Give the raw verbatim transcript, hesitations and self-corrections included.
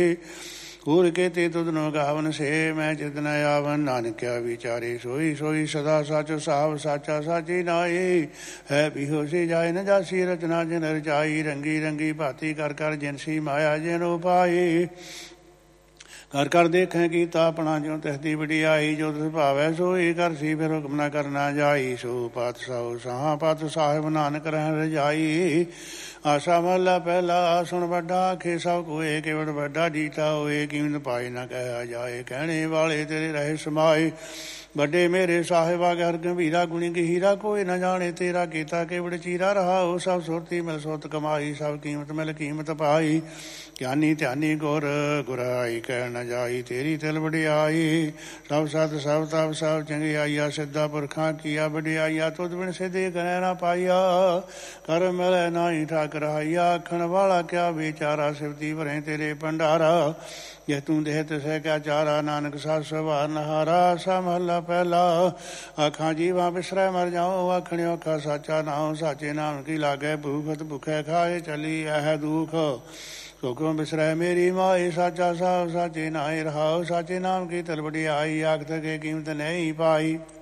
ਕੂਰ ਕੇ ਤੇ ਤੁਧ ਨੂੰ ਗਾਵਨ ਸੇ ਮੈਂ ਚਿਤ ਨ ਆਵਨ ਨਾਨਕਿਆ ਵਿਚਾਰੇ ਸੋਈ ਸੋਈ ਸਦਾ ਸਚ ਸਾਵ ਸਾਚਾ ਸਾਚੀ ਨਾਈ ਹੈ ਬਿਹੋਸੀ ਜਾਇ ਨ ਜਾਸੀ ਰਚਨਾ ਜਿਨ ਰਚਾਈ ਰੰਗੀ ਰੰਗੀ ਭਾਤੀ ਕਰ ਕਰ ਜਿਨਸੀ ਮਾਇਆ ਜਿਨ ਉਪਾਈ ਕਰ ਕਰ ਦੇਖੈ ਕੀਤਾ ਆਪਣਾ ਜਿਉ ਤਸਦੀ ਵਡਿਆਈ ਜੋ ਤਿਸ ਭਾਵੈ ਸੋਈ ਕਰ ਸੀ ਫਿਰ ਹੁਕਮ ਨ ਕਰਨਾ ਜਾਈ ਸੋ ਪਤ ਸੋ ਸਾਹ ਪਤ ਸਾਹਿਬ ਨਾਨਕ ਰਹਿ ਰਜਾਈ ਆਸਾ ਮਹਲਾ ਪਹਿਲਾ ਸੁਣ ਵੱਡਾ ਆਖੇ ਸਭ ਕੋਏ ਕੇਵੜ ਵੱਡਾ ਜੀਤਾ ਹੋਏ ਕੀਮਤ ਪਾਏ ਨਾ ਕਹਿਆ ਜਾਏ ਕਹਿਣੇ ਵਾਲੇ ਤੇਰੇ ਰਹੇ ਸਮਾਏ ਵੱਡੇ ਮੇਰੇ ਸਾਹਿਬਾ ਗਰ ਗੰਭੀਰਾ ਗੁਣੀ ਗਹੀਰਾ ਕੋਈ ਨਾ ਜਾਣੇ ਤੇਰਾ ਕੀਤਾ ਕੇਵੜ ਚੀਰਾ ਰਹਾ ਉਹ ਸਭ ਸੁਰਤੀ ਮਿਲ ਸੁਰਤ ਕਮਾਈ ਸਭ ਕੀਮਤ ਮਿਲ ਕੀਮਤ ਪਾਈ ਗਿਆਨੀ ਧਿਆਨੀ ਗੁਰ ਗੁਰਾਈ ਕਹਿ ਨ ਜਾਈ ਤੇਰੀ ਤਿਲ ਵਡਿਆਈ ਸਭ ਸਤ ਸਭ ਤਪ ਸਭ ਚੰਗਿਆਈਆ ਸਿੱਧਾ ਪੁਰਖਾਂ ਕੀਆ ਵਡਿਆਈਆ ਤੁਧ ਬਿਨ ਸਿੱਧੇ ਗ੍ਰਹਿ ਨਾ ਪਾਈਆ ਕਰ ਮਿਲੈ ਨਾਹੀ ਠਾਕ ਰਹਾਈਆ ਆਖਣ ਵਾਲਾ ਕਿਆ ਵਿਚਾਰਾ ਸਿਵਤੀ ਭਰੇ ਤੇਰੇ ਭੰਡਾਰਾ ਜੇ ਤੂੰ ਦੇਹ ਤਿਸੈ ਕਿਆ ਚਾਰਾ ਨਾਨਕ ਸਾਧ ਸਵਾਰ ਨਹਾਰਾ ਸਾ ਮਹੱਲਾ ਪਹਿਲਾ ਆਖਾਂ ਜੀਵਾ ਬਿਸਰੈ ਮਰ ਜਾਓ ਆਖਣਿਓ ਕਾ ਸਾਚਾ ਨਾਮ ਸਾਚੇ ਨਾਮ ਕੀ ਲਾਗੇ ਭੂਖਤ ਭੁਖੈ ਖਾਏ ਚਲੀ ਇਹ ਦੁਖ ਹੁਕਮ ਬਿਸਰੈ ਮੇਰੀ ਮਾਏ ਸਾਚਾ ਸਾਹਿਬ ਸਾਚੇ ਨਾਏ ਰਹਾਓ ਸਾਚੇ ਨਾਮ ਕੀ ਤਲ ਵਡਿਆਈ ਆਖ ਥਕੇ ਕੀਮਤ ਨਹੀਂ ਪਾਈ